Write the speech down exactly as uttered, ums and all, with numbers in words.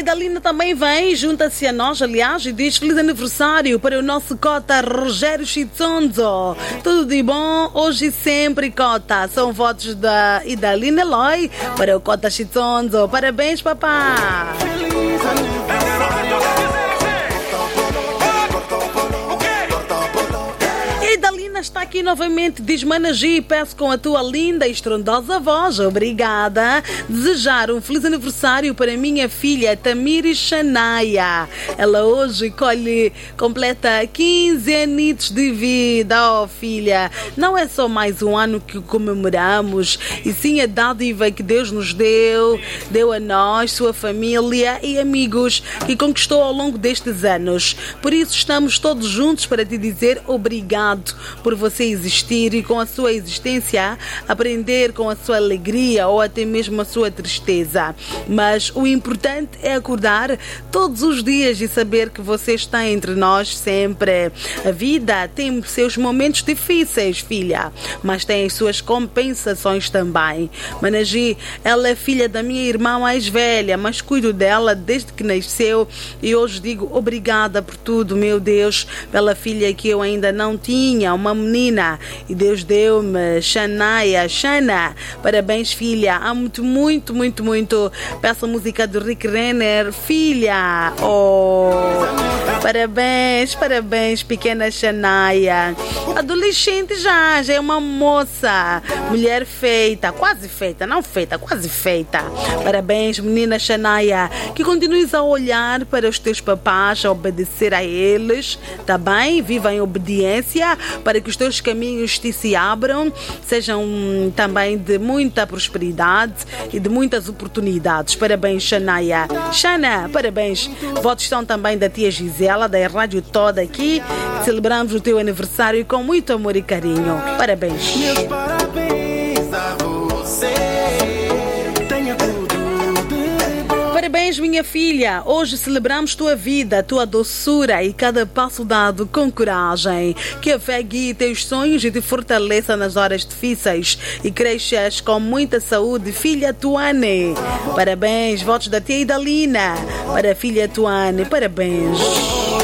Idalina também vem, junta-se a nós, aliás, e diz feliz aniversário para o nosso cota Rogério Chitzonzo. Tudo de bom, hoje e sempre, cota. São votos da Idalina Eloy para o cota Chitzonzo. Parabéns, papá. Feliz aniversário. Idalina está aqui novamente, diz Managi, peço com a tua linda e estrondosa voz, obrigada. Desejar um feliz aniversário para minha filha Tamiri Shanaia. Ela hoje colhe, completa quinze anos de vida. Oh filha, não é só mais um ano que comemoramos, e sim a dádiva que Deus nos deu, deu a nós, sua família e amigos, que conquistou ao longo destes anos. Por isso estamos todos juntos para te dizer obrigado por você existir e com a sua existência aprender com a sua alegria ou até mesmo a sua tristeza. Mas o importante é acordar todos os dias e saber que você está entre nós sempre. A vida tem seus momentos difíceis, filha, mas tem as suas compensações também. Managi, ela é filha da minha irmã mais velha, mas cuido dela desde que nasceu e hoje digo obrigada por tudo, meu Deus, pela filha que eu ainda não tinha, uma menina, e Deus deu-me, Shanaia, Shana. Parabéns, filha. Amo-te muito, muito, muito. Peço a música do Rick Renner, filha. Oh, parabéns, parabéns, pequena Shanaia. Adolescente já, já é uma moça, mulher feita, quase feita, não feita, quase feita. Parabéns, menina Shanaia, que continues a olhar para os teus papás, a obedecer a eles, tá bem? Viva em obediência, para que os teus caminhos te se abram, sejam também de muita prosperidade e de muitas oportunidades. Parabéns, Shanaia. Shana, parabéns. Votos são também da tia Gisela, da rádio toda aqui. Celebramos o teu aniversário com muito amor e carinho. Parabéns. Meus parabéns a você. Parabéns, minha filha. Hoje celebramos tua vida, tua doçura e cada passo dado com coragem. Que a fé guie teus sonhos e te fortaleça nas horas difíceis e cresças com muita saúde, filha Tuane. Parabéns, votos da tia Idalina para a filha Tuane. Parabéns.